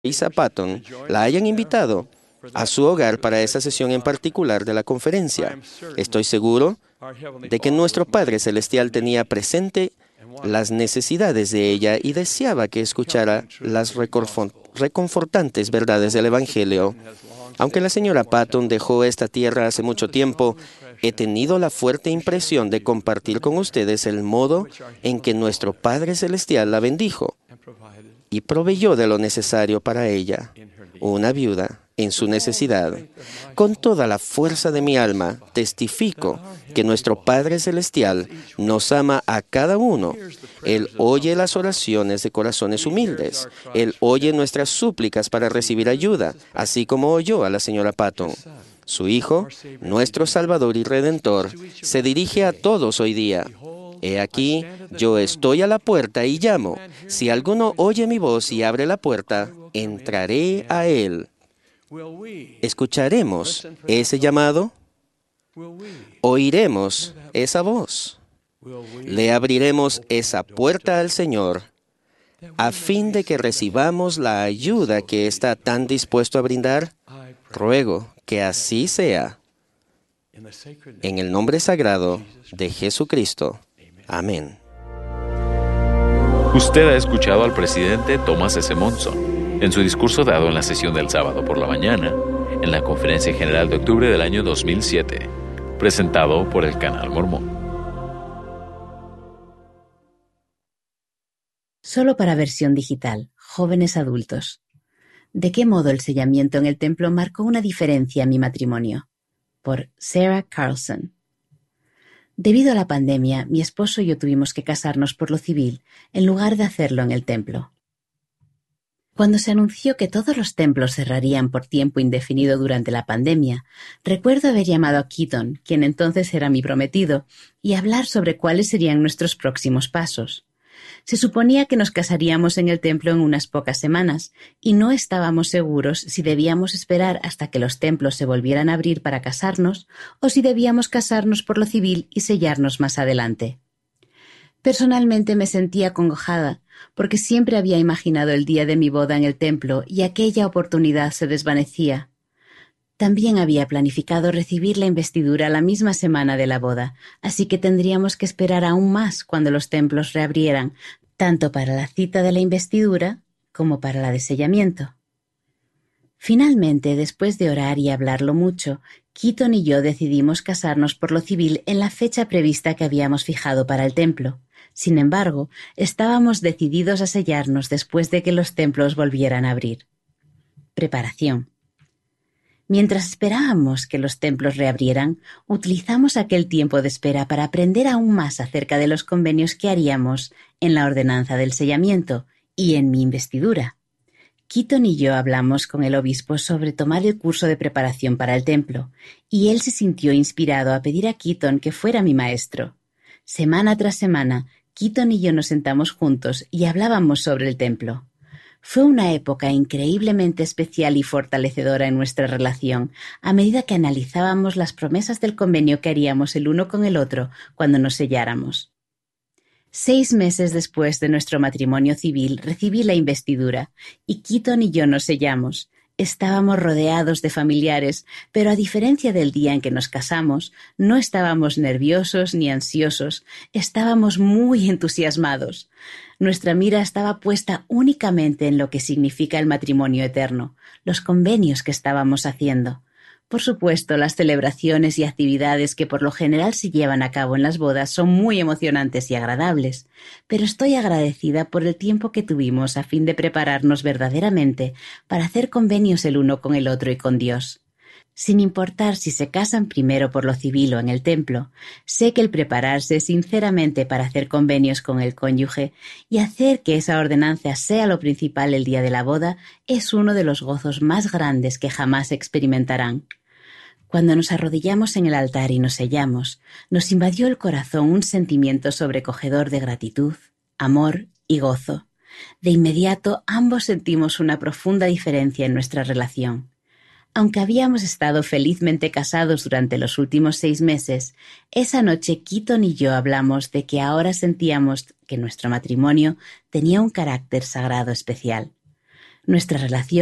Lisa Patton la hayan invitado a su hogar para esa sesión en particular de la conferencia. Estoy seguro de que nuestro Padre Celestial tenía presente las necesidades de ella y deseaba que escuchara las reconfortantes verdades del Evangelio. Aunque la señora Patton dejó esta tierra hace mucho tiempo, he tenido la fuerte impresión de compartir con ustedes el modo en que nuestro Padre Celestial la bendijo y proveyó de lo necesario para ella, una viuda en su necesidad. Con toda la fuerza de mi alma, testifico que nuestro Padre Celestial nos ama a cada uno. Él oye las oraciones de corazones humildes. Él oye nuestras súplicas para recibir ayuda, así como oyó a la señora Patton. Su Hijo, nuestro Salvador y Redentor, se dirige a todos hoy día. He aquí, yo estoy a la puerta y llamo. Si alguno oye mi voz y abre la puerta, entraré a él. ¿Escucharemos ese llamado? ¿Oiremos esa voz? ¿Le abriremos esa puerta al Señor a fin de que recibamos la ayuda que está tan dispuesto a brindar? Ruego que así sea. En el nombre sagrado de Jesucristo. Amén. Usted ha escuchado al presidente Thomas S. Monson en su discurso dado en la sesión del sábado por la mañana en la Conferencia General de octubre del año 2007, presentado por el Canal Mormón. Solo para versión digital, jóvenes adultos. ¿De qué modo el sellamiento en el templo marcó una diferencia en mi matrimonio? Por Sarah Carlson. Debido a la pandemia, mi esposo y yo tuvimos que casarnos por lo civil en lugar de hacerlo en el templo. Cuando se anunció que todos los templos cerrarían por tiempo indefinido durante la pandemia, recuerdo haber llamado a Keaton, quien entonces era mi prometido, y hablar sobre cuáles serían nuestros próximos pasos. Se suponía que nos casaríamos en el templo en unas pocas semanas, y no estábamos seguros si debíamos esperar hasta que los templos se volvieran a abrir para casarnos, o si debíamos casarnos por lo civil y sellarnos más adelante. Personalmente me sentía acongojada, porque siempre había imaginado el día de mi boda en el templo y aquella oportunidad se desvanecía. También había planificado recibir la investidura la misma semana de la boda, así que tendríamos que esperar aún más cuando los templos reabrieran, tanto para la cita de la investidura como para la de sellamiento. Finalmente, después de orar y hablarlo mucho, Keaton y yo decidimos casarnos por lo civil en la fecha prevista que habíamos fijado para el templo. Sin embargo, estábamos decididos a sellarnos después de que los templos volvieran a abrir. Preparación. Mientras esperábamos que los templos reabrieran, utilizamos aquel tiempo de espera para aprender aún más acerca de los convenios que haríamos en la ordenanza del sellamiento y en mi investidura. Keaton y yo hablamos con el obispo sobre tomar el curso de preparación para el templo, y él se sintió inspirado a pedir a Keaton que fuera mi maestro. Semana tras semana, Keaton y yo nos sentamos juntos y hablábamos sobre el templo. Fue una época increíblemente especial y fortalecedora en nuestra relación, a medida que analizábamos las promesas del convenio que haríamos el uno con el otro cuando nos selláramos. 6 meses después de nuestro matrimonio civil recibí la investidura, y Keaton y yo nos sellamos. Estábamos rodeados de familiares, pero a diferencia del día en que nos casamos, no estábamos nerviosos ni ansiosos, estábamos muy entusiasmados. Nuestra mira estaba puesta únicamente en lo que significa el matrimonio eterno, los convenios que estábamos haciendo. Por supuesto, las celebraciones y actividades que por lo general se llevan a cabo en las bodas son muy emocionantes y agradables, pero estoy agradecida por el tiempo que tuvimos a fin de prepararnos verdaderamente para hacer convenios el uno con el otro y con Dios. Sin importar si se casan primero por lo civil o en el templo, sé que el prepararse sinceramente para hacer convenios con el cónyuge y hacer que esa ordenanza sea lo principal el día de la boda es uno de los gozos más grandes que jamás experimentarán. Cuando nos arrodillamos en el altar y nos sellamos, nos invadió el corazón un sentimiento sobrecogedor de gratitud, amor y gozo. De inmediato ambos sentimos una profunda diferencia en nuestra relación. Aunque habíamos estado felizmente casados durante los últimos 6 meses, esa noche Keaton y yo hablamos de que ahora sentíamos que nuestro matrimonio tenía un carácter sagrado especial. Nuestra relación